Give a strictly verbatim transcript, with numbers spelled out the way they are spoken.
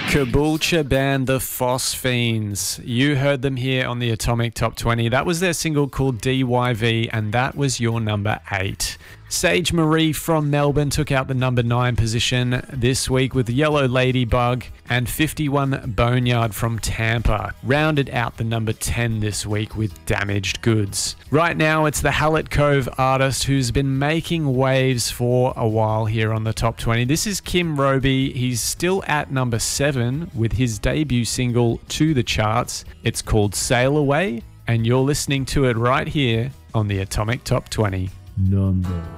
Caboolture band The Phosphenes. You heard them here on the Atomic Top twenty. That was their single called D Y V, and that was your number eight. Sage Marie from Melbourne took out the number nine position this week with Yellow Ladybug, and fifty-one Boneyard from Tampa rounded out the number ten this week with Damaged Goods. Right now it's the Hallett Cove artist who's been making waves for a while here on the Top twenty. This is Kim Roby. He's still at number seven with his debut single to the charts. It's called Sail Away, and you're listening to it right here on the Atomic Top twenty. Number